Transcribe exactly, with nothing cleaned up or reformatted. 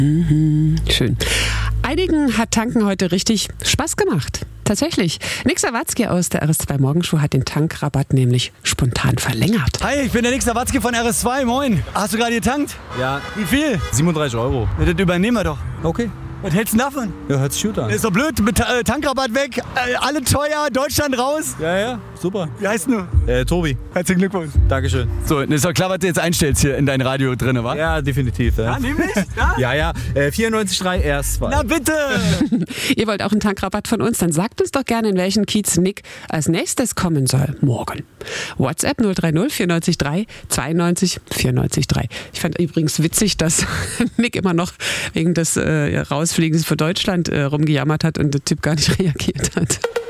Mhm, schön. Einigen hat Tanken heute richtig Spaß gemacht. Tatsächlich. Nick Sawatzki aus der R S zwei Morgenshow hat den Tankrabatt nämlich spontan verlängert. Hi, ich bin der Nick Sawatzki von R S zwei. Moin. Hast du gerade getankt? Ja. Wie viel? siebenunddreißig Euro. Ja, das übernehmen wir doch. Okay. Was hältst du davon? Ja, hört sich gut an. Ist doch blöd, mit äh, Tankrabatt weg, äh, alle teuer, Deutschland raus. Ja, ja, super. Wie heißt du? Äh, Tobi. Herzlichen Glückwunsch. Dankeschön. So, ist doch klar, was du jetzt einstellst hier in dein Radio drin, wa? Ja, definitiv. Ja, Ja, nämlich? Ja? ja. ja. Äh, vierundneunzig Komma drei R S zwei. Na bitte! Ihr wollt auch einen Tankrabatt von uns? Dann sagt uns doch gerne, in welchen Kiez Nick als nächstes kommen soll. Morgen. WhatsApp null drei null vier neun drei zweiundneunzig vierundneunzig drei. Ich fand übrigens witzig, dass Nick immer noch wegen des äh, Rausfliegens für Deutschland äh, rumgejammert hat und der Typ gar nicht reagiert hat.